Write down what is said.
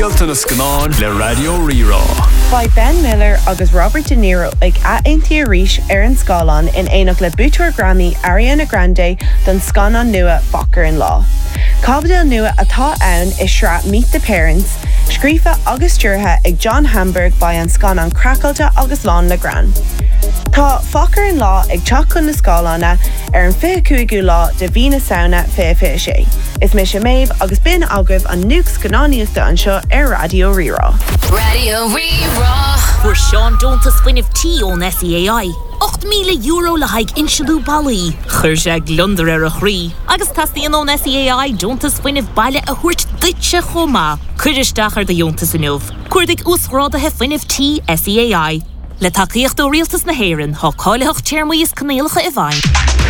Rialta na Scanán le Radio Rira. By Ben Miller agus Robert De Niro ag Aintia Rish an Scálan in éach le Búteoir Grammy Ariana Grande don Scanán nua Focker in Law. Cabhdal nua atá ann is sra Meet the Parents, scrífa agus dúrtha ag John Hamburg by an Scanán Crackalta agus Lán le Gran. Tá Focker in Law ag teach na Scálána an 25 lá de Bhína Saona 2026. Is mis méib agus bin agah an nuc scanáíochta an seo Radio Rira. Radio Rira. Fuair Sean Dontas fuineh tí ón SEAI. €8,000 le haig insiadú ballaí. Chuir sé glundar a chrí. Agus tastíon ón SEAI Dontas fuineh baile a thuirt duitse chomá. Cuiristeachar de Dontas in Uv. Cuirdig úsrádathe fuineh tí SEAI. Le takeíocht ó rialtas na hÉireann, há cáileach téirmíos canéalacha i bhain.